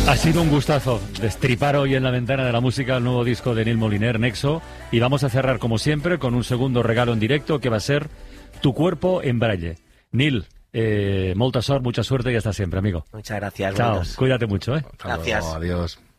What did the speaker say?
Ha sido un gustazo destripar hoy en la ventana de la música el nuevo disco de Neil Moliner, Nexo, y vamos a cerrar como siempre con un segundo regalo en directo que va a ser Tu cuerpo en braille. Neil, molta sort, mucha suerte y hasta siempre, amigo. Muchas gracias. Chao, buenos. cuídate mucho, ¿eh? Gracias. Adiós.